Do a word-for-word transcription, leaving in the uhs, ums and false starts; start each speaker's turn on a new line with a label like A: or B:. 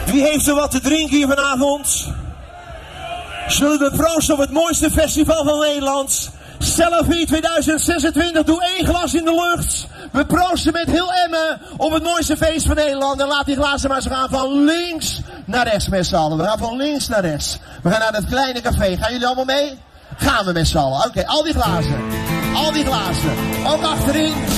A: Wie heeft er wat te drinken hier vanavond? Zullen we proosten op het mooiste festival van Nederland? Selfie tweeduizend zesentwintig, doe één glas in de lucht. We proosten met heel Emmen op het mooiste feest van Nederland. En laat die glazen maar eens gaan van links naar rechts met z'n allen. We gaan van links naar rechts. We gaan naar het kleine café. Gaan jullie allemaal mee? Gaan we met z'n allen. Oké, okay, al die glazen. Al die glazen. Ook achterin.